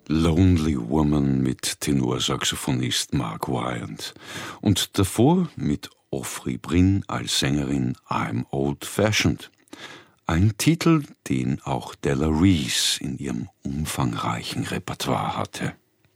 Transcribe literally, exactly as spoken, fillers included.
Lonely Woman mit Tenorsaxophonist Mark Wyant und davor mit Ofri Brin als Sängerin I'm Old Fashioned. Ein Titel, den auch Della Reese in ihrem umfangreichen Repertoire hatte.